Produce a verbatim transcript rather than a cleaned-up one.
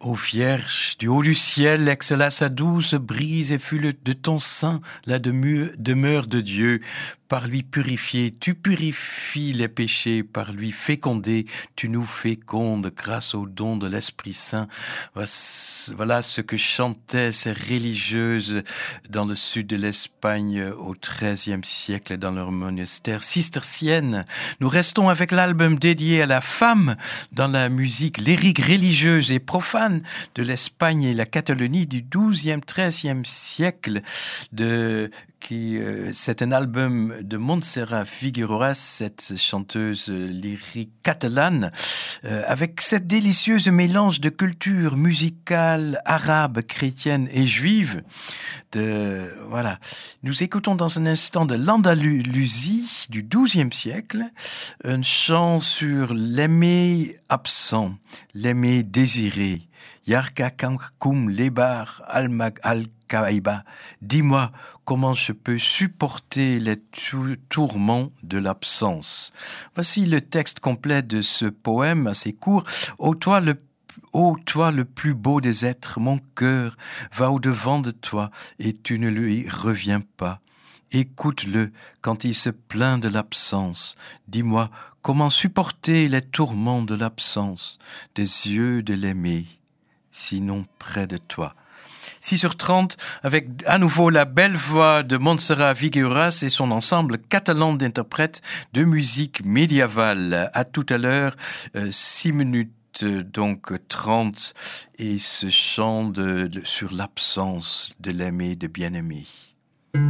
Ô Vierge, du haut du ciel exhala sa douce brise et fut le, de ton sein la demu- demeure de Dieu. Par lui purifié, tu purifies les péchés, par lui fécondé, tu nous fécondes grâce au don de l'Esprit Saint. Voilà ce que chantaient ces religieuses dans le sud de l'Espagne au treizième siècle dans leur monastère cistercienne. Nous restons avec l'album dédié à la femme dans la musique lyrique religieuse et profane de l'Espagne et la Catalogne du douzième, treizième siècle de qui euh, c'est un album de Montserrat Figueroa, cette chanteuse lyrique catalane, euh, avec cette délicieuse mélange de culture musicale arabe, chrétienne et juive. De, voilà. Nous écoutons dans un instant de l'Andalousie du douzième siècle, un chant sur l'aimé absent, l'aimé désiré. Yarka kum lebar almag al Kaïba, dis-moi comment je peux supporter les tou- tourments de l'absence. Voici le texte complet de ce poème assez court. Ô toi le Ô toi le plus beau des êtres, mon cœur va au-devant de toi et tu ne lui reviens pas. Écoute-le quand il se plaint de l'absence. Dis-moi comment supporter les tourments de l'absence des yeux de l'aimé, sinon près de toi. six heures trente, avec à nouveau la belle voix de Montserrat Figueras et son ensemble catalan d'interprètes de musique médiévale. À tout à l'heure, euh, six minutes, donc trente, et ce chant de, de, sur l'absence de l'aimé, de bien-aimé.